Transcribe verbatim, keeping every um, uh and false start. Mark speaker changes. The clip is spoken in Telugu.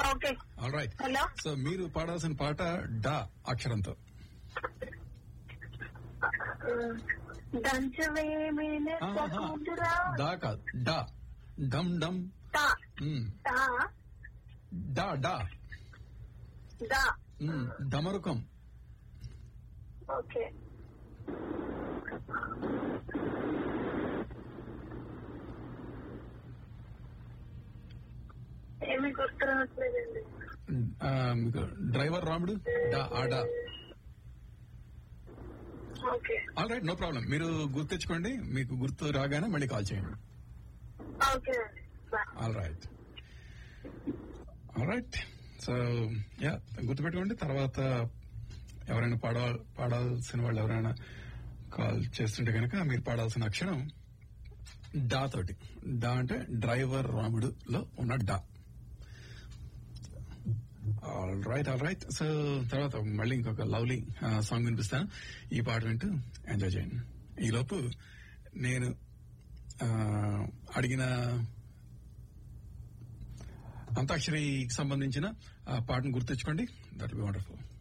Speaker 1: Okay.
Speaker 2: All right.
Speaker 1: Hello.
Speaker 2: So మీరు పాడాల్సిన పాట డా అక్షరంతో.
Speaker 1: దంచవేమి
Speaker 2: ఆహా. డా కాదు, డా. డమ్ డమ్. మ్. డా డా. మ్. డమరుకం.
Speaker 1: ఓకే. ఏమి గుర్తురావట్లేదండి.
Speaker 2: ఆ, మీకు డ్రైవర్ రాముడు డా ఆడా.
Speaker 1: Okay.
Speaker 2: All right, no problem. మీరు గుర్తు తెచ్చుకోండి, మీకు గుర్తు రాగానే మళ్ళీ కాల్ చేయండి.
Speaker 1: ఓకే అండి. Bye.
Speaker 2: All right. All right. So yeah, గుర్తుపెట్టుకోండి. తర్వాత ఎవరైనా పాడా పాడాల్సిన వాళ్ళు ఎవరైనా కాల్ చేస్తుంటే కనుక మీరు పాడాల్సిన అక్షరం డా తోటి. డా అంటే డ్రైవర్ రాముడులో ఉన్న డా. All right, all right. So తర్వాత మళ్ళీ ఇంకొక లవ్లీ సాంగ్ వినిపిస్తాను. ఈ పాట వింటూ ఎంజాయ్ చేయండి. ఈలోపు నేను అడిగిన అంతాక్షరికి సంబంధించిన పాటను గుర్తించుకోండి. That be wonderful.